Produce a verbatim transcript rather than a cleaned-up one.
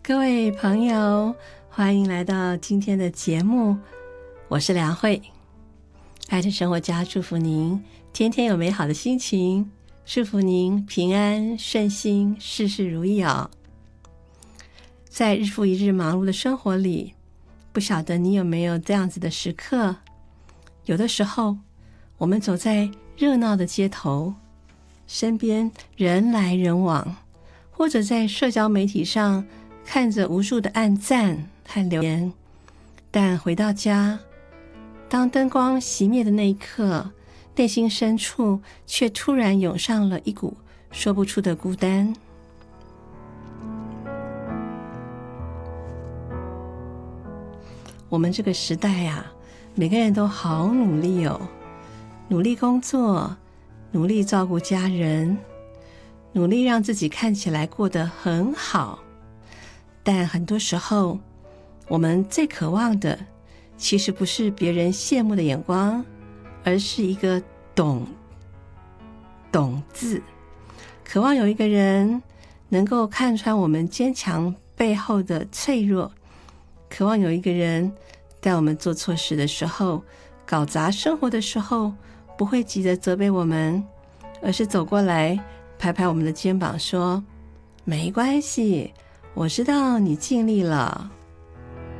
各位朋友，欢迎来到今天的节目，我是梁慧。爱的生活家祝福您天天有美好的心情，祝福您平安顺心，事事如意哦。在日复一日忙碌的生活里，不晓得你有没有这样子的时刻，有的时候我们走在热闹的街头，身边人来人往，或者在社交媒体上看着无数的按赞和留言，但回到家，当灯光熄灭的那一刻，内心深处却突然涌上了一股说不出的孤单。我们这个时代啊，每个人都好努力哦，努力工作，努力照顾家人，努力让自己看起来过得很好。但很多时候，我们最渴望的其实不是别人羡慕的眼光，而是一个懂懂字。渴望有一个人能够看穿我们坚强背后的脆弱，渴望有一个人在我们做错事的时候，搞砸生活的时候，不会急着责备我们，而是走过来拍拍我们的肩膀说，没关系，我知道你尽力了。